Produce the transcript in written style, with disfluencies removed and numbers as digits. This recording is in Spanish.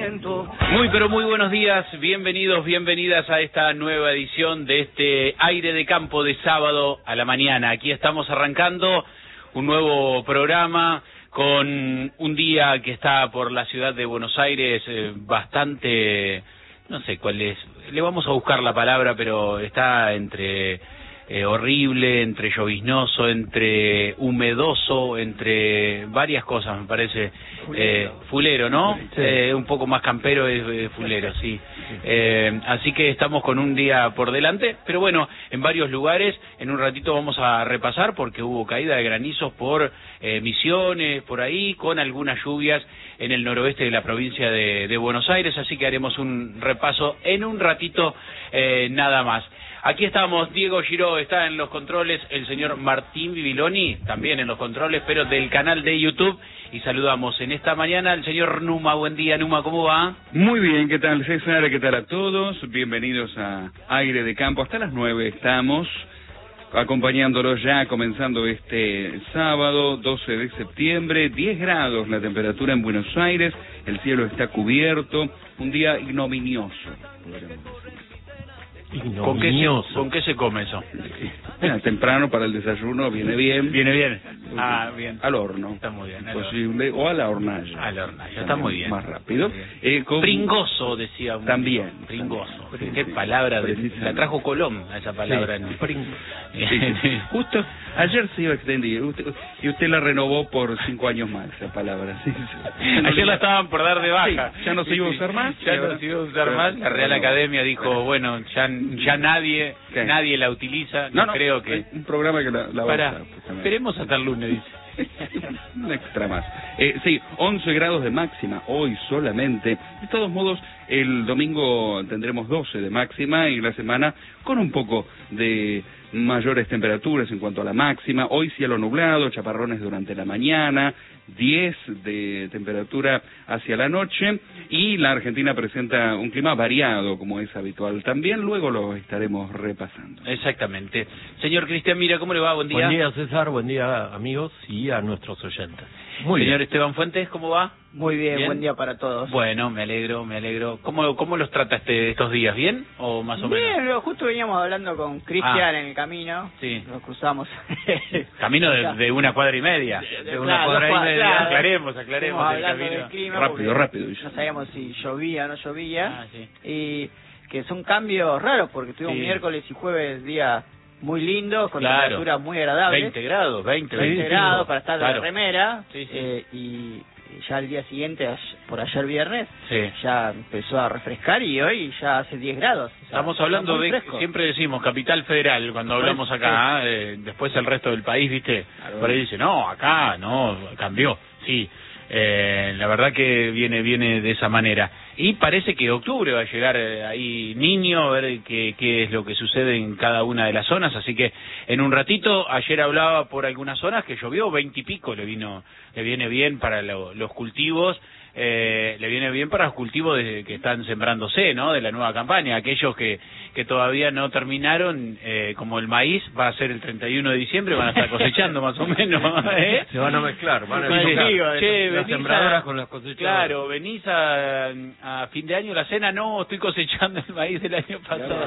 Muy pero muy buenos días, bienvenidos, bienvenidas a esta nueva edición de este Aire de Campo de sábado a la mañana. Aquí estamos arrancando un nuevo programa con un día que está por la ciudad de Buenos Aires bastante, no sé cuál es, le vamos a buscar la palabra, pero está entre horrible, entre lloviznoso, entre humedoso, entre varias cosas, me parece. Fulero, ¿no? Sí. Un poco más campero es fulero, sí. Así que estamos con un día por delante, pero bueno, en varios lugares, en un ratito vamos a repasar porque hubo caída de granizos por Misiones, por ahí, con algunas lluvias en el noroeste de la provincia de Buenos Aires, así que haremos un repaso en un ratito nada más. Aquí estamos, Diego Giró está en los controles, el señor Martín Bibiloni también en los controles, pero del canal de YouTube, y saludamos en esta mañana al señor Numa. Buen día, Numa, ¿cómo va? Muy bien, ¿qué tal César? ¿Qué tal a todos? Bienvenidos a Aire de Campo, hasta las 9 estamos, acompañándolos ya, comenzando este sábado, 12 de septiembre, 10 grados la temperatura en Buenos Aires, el cielo está cubierto, un día ignominioso, podríamos decir. ¿Con qué se come eso? Temprano para el desayuno viene bien. Viene bien. Ah, bien. Al horno. Está muy bien. Posible, o a la hornalla. A la hornalla, está muy bien. Más rápido. Pringoso, decía un también. Amigo. Pringoso. Qué palabra, la trajo Colón a esa palabra. Sí. Sí. Justo ayer se iba a extender y usted la renovó por 5 años más, esa palabra. Sí. Ayer la estaban por dar de baja. Sí, ya no se iba a usar más. Ya no se iba a usar más. La Real Academia dijo, bueno, ya nadie la utiliza. No creo que... un programa que la va a usar. Esperemos hasta el lunes, dice. Un extra más. Sí, 11 grados de máxima hoy solamente. De todos modos, el domingo tendremos 12 de máxima y la semana con un poco de mayores temperaturas en cuanto a la máxima. Hoy cielo nublado, chaparrones durante la mañana, 10 de temperatura hacia la noche, y la Argentina presenta un clima variado como es habitual también, luego lo estaremos repasando. Exactamente. Señor Cristian Mira, ¿cómo le va? Buen día. Buen día, César, buen día, amigos, y a nuestros oyentes. Muy bien. Señor Esteban Fuentes, ¿cómo va? Muy bien, buen día para todos. Bueno, me alegro. ¿Cómo los trata estos días? ¿Bien o más o menos? Bien, justo veníamos hablando con Cristian en el camino. Sí. Nos cruzamos. Camino de una cuadra y media. De una cuadra y media. Claro. Aclaremos el camino. Del clima, rápido. No sabíamos si llovía o no llovía. Sí. Y que son cambios raros porque tuvimos miércoles y jueves día muy lindos, con temperaturas muy agradables. 20 grados, 20 grados para estar de remera. Sí. Y ya el día siguiente, por ayer viernes, sí, ya empezó a refrescar y hoy ya hace 10 grados. O sea, estamos hablando de, fresco. Siempre decimos Capital Federal cuando hablamos acá, después el resto del país, ¿viste? Claro. Por ahí dice, no, acá no, cambió. Sí, la verdad que viene de esa manera. Y parece que octubre va a llegar ahí niño, a ver qué es lo que sucede en cada una de las zonas, así que en un ratito, ayer hablaba por algunas zonas que llovió 20 y pico, le viene bien para los cultivos, le viene bien para los cultivos que están sembrándose, ¿no? De la nueva campaña, aquellos que todavía no terminaron, como el maíz, va a ser el 31 de diciembre, van a estar cosechando más o menos, ¿eh? Se van a mezclar, las sembradoras con las cosechadoras. Claro, venís a fin de año la cena, no, estoy cosechando el maíz del año pasado.